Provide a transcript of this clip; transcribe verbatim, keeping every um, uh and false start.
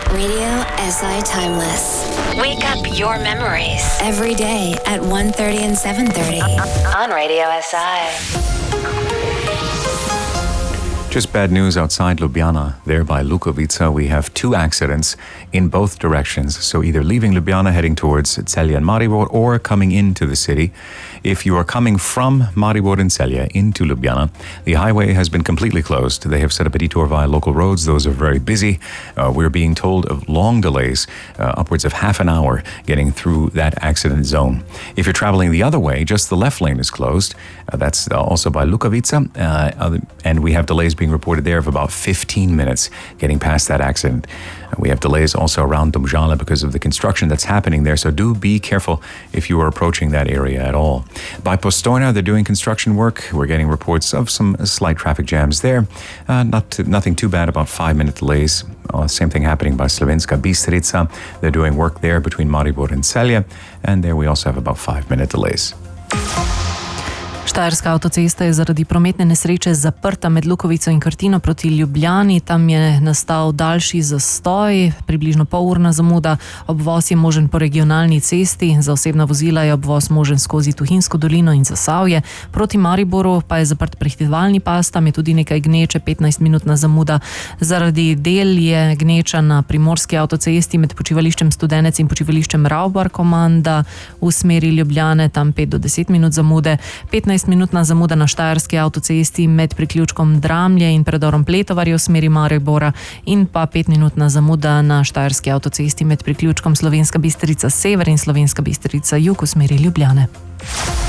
Radio S I Timeless. Wake up your memories. Every day at one thirty and seven thirty. On Radio S I. Just bad news outside Ljubljana. There by Lukovica, we have two accidents in both directions. So either leaving Ljubljana heading towards Celje and Maribor or coming into the city. If you are coming from Maribor and Celje into Ljubljana, the highway has been completely closed. They have set up a detour via local roads. Those are very busy. Uh, we're being told of long delays, uh, upwards of half an hour getting through that accident zone. If you're traveling the other way, just the left lane is closed. Uh, that's uh, also by Lukovica. Uh, and we have delays being reported there of about fifteen minutes getting past that accident. Uh, we have delays also around Domžale because of the construction that's happening there, so do be careful if you are approaching that area at all. By Postojna, they're doing construction work. We're getting reports of some slight traffic jams there. Uh, not to, nothing too bad, about five-minute delays. Uh, same thing happening by Slovenska Bistrica. They're doing work there between Maribor and Celje, and there we also have about five-minute delays. Štajerska avtocesta je zaradi prometne nesreče zaprta med Lukovico in Krtino proti Ljubljani. Tam je nastal daljši zastoj, približno polurna zamuda. Obvoz je možen po regionalni cesti, za osebna vozila je obvoz možen skozi Tuhinjsko dolino in Zasavje. Proti Mariboru pa je zaprt prehitevalni pas, tam je tudi nekaj gneče, petnajstminutna zamuda. Zaradi del je gneča na primorski avtocesti med počivališčem Studenec in počivališčem Ravbar komanda v smeri Ljubljane, tam pet do deset minut zamude. petnajstminutna zamuda na štajerski avtocesti med priključkom Dramlje in predorom Pletovarje v smeri Maribora in pa petminutna zamuda na štajerski avtocesti med priključkom Slovenska Bistrica Sever in Slovenska Bistrica Jug v smeri Ljubljane.